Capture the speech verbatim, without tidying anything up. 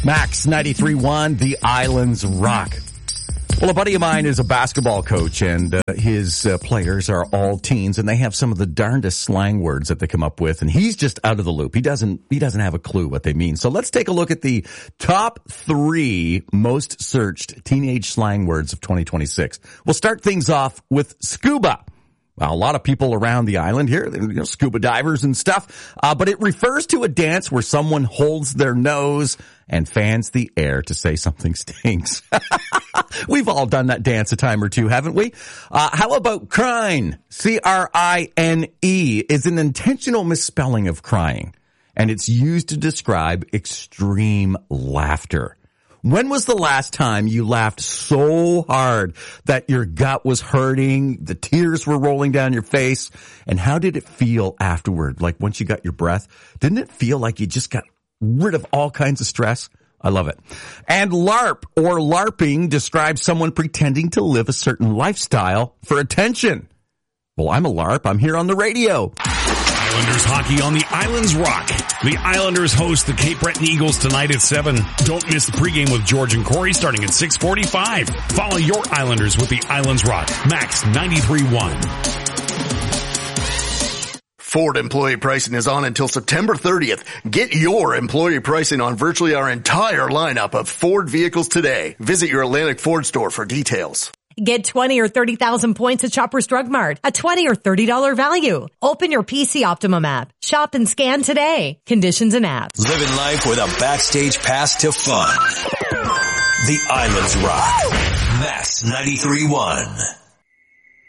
Max ninety-three point one, the Islands rock. Well, a buddy of mine is a basketball coach, and uh, his uh, players are all teens, and they have some of the darndest slang words that they come up with, and he's just out of the loop. He doesn't, he doesn't have a clue what they mean. So let's take a look at the top three most searched teenage slang words of twenty twenty-six. We'll start things off with scuba. Well, a lot of people around the island here, you know, scuba divers and stuff, uh, but it refers to a dance where someone holds their nose and fans the air to say something stinks. We've all done that dance a time or two, haven't we? Uh, how about crine? C R I N E is an intentional misspelling of crying, and it's used to describe extreme laughter. When was the last time you laughed so hard that your gut was hurting, the tears were rolling down your face, and how did it feel afterward? Like once you got your breath, didn't it feel like you just got rid of all kinds of stress? I love it. And LARP or LARPing describes someone pretending to live a certain lifestyle for attention. Well, I'm a LARP. I'm here on the radio. Islanders hockey on the Islands rock. The Islanders host the Cape Breton Eagles tonight at seven. Don't miss the pregame with George and Corey starting at six forty-five. Follow your Islanders with the Islands rock. Max ninety-three point one. Ford employee pricing is on until September thirtieth. Get your employee pricing on virtually our entire lineup of Ford vehicles today. Visit your Atlantic Ford store for details. Get twenty or thirty thousand points at Shoppers Drug Mart. A twenty or thirty dollars value. Open your P C Optimum app. Shop and scan today. Conditions and apps. Living life with a backstage pass to fun. The Islands rock. Max ninety-three point one.